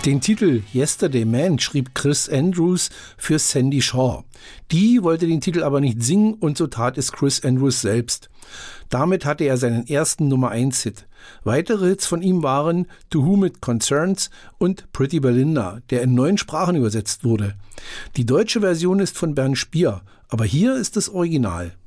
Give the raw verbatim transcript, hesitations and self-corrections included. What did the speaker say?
Den Titel Yesterday Man schrieb Chris Andrews für Sandy Shaw. Die wollte den Titel aber nicht singen und so tat es Chris Andrews selbst. Damit hatte er seinen ersten Nummer eins Hit. Weitere Hits von ihm waren To Whom It Concerns und Pretty Belinda, der in neun Sprachen übersetzt wurde. Die deutsche Version ist von Bernd Spier, aber hier ist das Original.